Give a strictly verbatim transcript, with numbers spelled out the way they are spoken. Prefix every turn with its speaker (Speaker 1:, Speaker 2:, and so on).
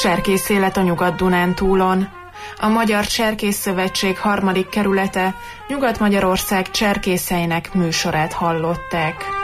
Speaker 1: Cserkész élet a Nyugat-Dunántúlon. A Magyar Cserkész Szövetség harmadik kerülete Nyugat-Magyarország cserkészeinek műsorát hallották.